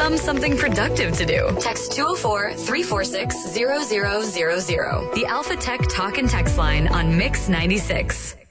thumbs something productive to do. Text 204-346-0000. The Alpha Tech Talk and Text line on Mix 96.